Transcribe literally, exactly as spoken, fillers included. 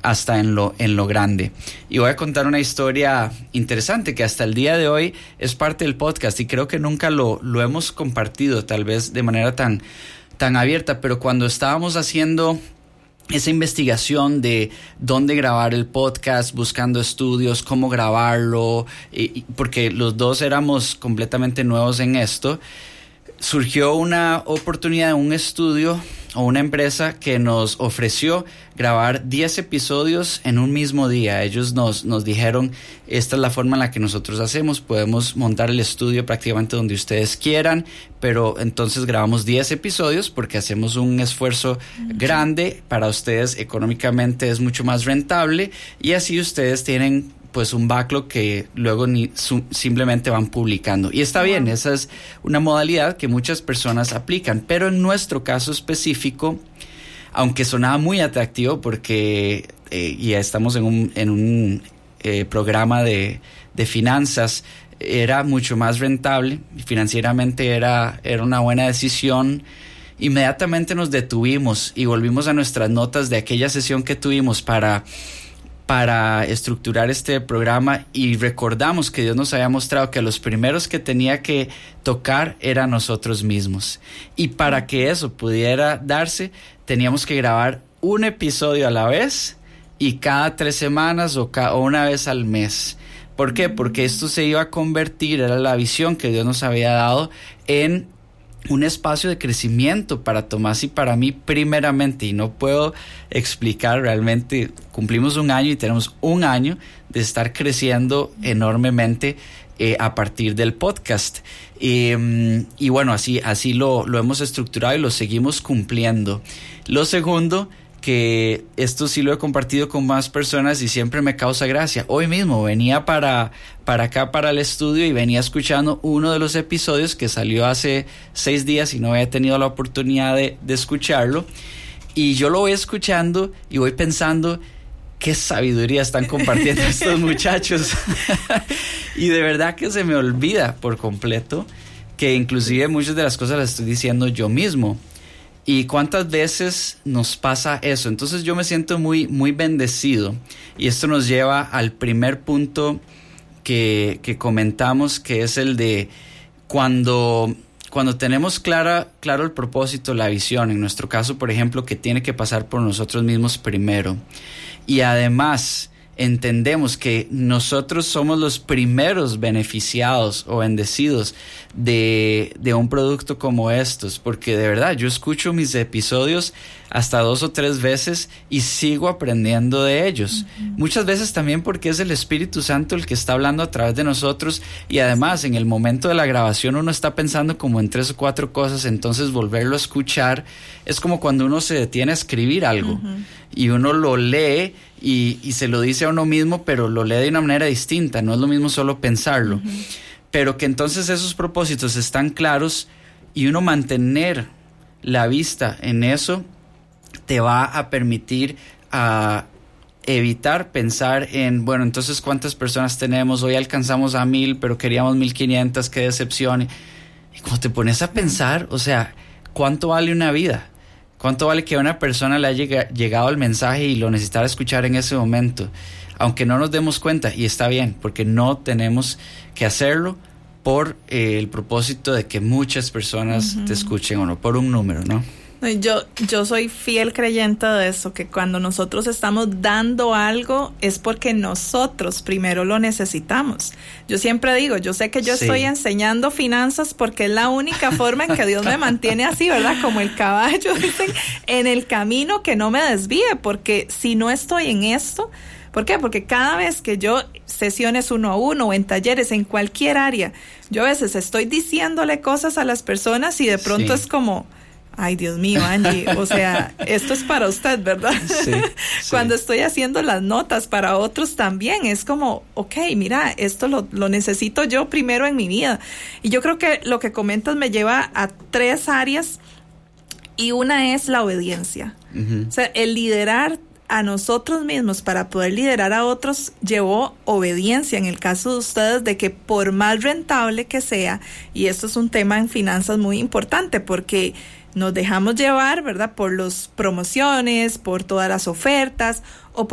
hasta en lo, en lo grande. Y voy a contar una historia interesante que hasta el día de hoy es parte del podcast y creo que nunca lo, lo hemos compartido tal vez de manera tan, tan abierta, pero cuando estábamos haciendo esa investigación de dónde grabar el podcast, buscando estudios, cómo grabarlo, y, porque los dos éramos completamente nuevos en esto, surgió una oportunidad de un estudio o una empresa que nos ofreció grabar diez episodios en un mismo día. Ellos nos, nos dijeron, esta es la forma en la que nosotros hacemos, podemos montar el estudio prácticamente donde ustedes quieran, pero entonces grabamos diez episodios porque hacemos un esfuerzo uh-huh. grande, para ustedes económicamente es mucho más rentable y así ustedes tienen pues un backlog que luego ni su, simplemente van publicando. Y está bien, esa es una modalidad que muchas personas aplican, pero en nuestro caso específico, aunque sonaba muy atractivo porque eh, ya estamos en un, en un eh, programa de, de finanzas, era mucho más rentable, financieramente era, era una buena decisión. Inmediatamente nos detuvimos y volvimos a nuestras notas de aquella sesión que tuvimos para... para estructurar este programa y recordamos que Dios nos había mostrado que los primeros que tenía que tocar eran nosotros mismos, y para que eso pudiera darse teníamos que grabar un episodio a la vez y cada tres semanas o, cada, o una vez al mes. ¿Por qué? Porque esto se iba a convertir, era la visión que Dios nos había dado, en un espacio de crecimiento para Tomás y para mí primeramente, y no puedo explicar realmente. Cumplimos un año y tenemos un año de estar creciendo enormemente eh, a partir del podcast, eh, y bueno, así, así lo, lo hemos estructurado y lo seguimos cumpliendo. Lo segundo, que esto sí lo he compartido con más personas y siempre me causa gracia. Hoy mismo venía para, para acá, para el estudio, y venía escuchando uno de los episodios que salió hace seis días y no había tenido la oportunidad de, de escucharlo. Y yo lo voy escuchando y voy pensando, qué sabiduría están compartiendo estos muchachos. Y de verdad que se me olvida por completo que inclusive muchas de las cosas las estoy diciendo yo mismo. ¿Y cuántas veces nos pasa eso? Entonces yo me siento muy, muy bendecido, y esto nos lleva al primer punto que, que comentamos, que es el de cuando, cuando tenemos clara, claro el propósito, la visión, en nuestro caso, por ejemplo, que tiene que pasar por nosotros mismos primero, y además entendemos que nosotros somos los primeros beneficiados o bendecidos de, de un producto como estos, porque de verdad yo escucho mis episodios hasta dos o tres veces y sigo aprendiendo de ellos. Uh-huh. Muchas veces también porque es el Espíritu Santo el que está hablando a través de nosotros, y además en el momento de la grabación uno está pensando como en tres o cuatro cosas, entonces volverlo a escuchar es como cuando uno se detiene a escribir algo. Uh-huh. Y uno lo lee y, y se lo dice a uno mismo, pero lo lee de una manera distinta, no es lo mismo solo pensarlo. Uh-huh. Pero que entonces esos propósitos están claros y uno mantener la vista en eso te va a permitir a evitar pensar en, bueno, entonces cuántas personas tenemos, hoy alcanzamos a mil, pero queríamos mil quinientas, qué decepción. Y cuando te pones a pensar, o sea, ¿cuánto vale una vida? ¿Cuánto vale que a una persona le haya llegado el mensaje y lo necesitara escuchar en ese momento? Aunque no nos demos cuenta, y está bien, porque no tenemos que hacerlo por eh, el propósito de que muchas personas uh-huh. te escuchen, o no por un número, ¿no? Yo, yo soy fiel creyente de eso, que cuando nosotros estamos dando algo es porque nosotros primero lo necesitamos. Yo siempre digo, yo sé que yo sí. estoy enseñando finanzas porque es la única forma en que Dios me mantiene así, ¿verdad? Como el caballo, dicen, en el camino, que no me desvíe, porque si no estoy en esto, ¿por qué? Porque cada vez que yo sesiones uno a uno o en talleres, en cualquier área, yo a veces estoy diciéndole cosas a las personas y de pronto sí. es como... Ay, Dios mío, Angie, o sea, esto es para usted, ¿verdad? Sí, sí. Cuando estoy haciendo las notas para otros también, es como, ok, mira, esto lo, lo necesito yo primero en mi vida. Y yo creo que lo que comentas me lleva a tres áreas, y una es la obediencia. Uh-huh. O sea, el liderar a nosotros mismos para poder liderar a otros llevó obediencia, en el caso de ustedes, de que por más rentable que sea, y esto es un tema en finanzas muy importante, porque nos dejamos llevar, ¿verdad?, por las promociones, por todas las ofertas, o por